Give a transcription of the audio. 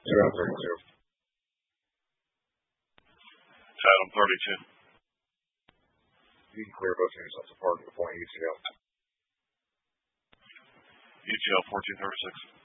032. Adam 32. You can clear both units off the park at the point ETL. ETL 1436.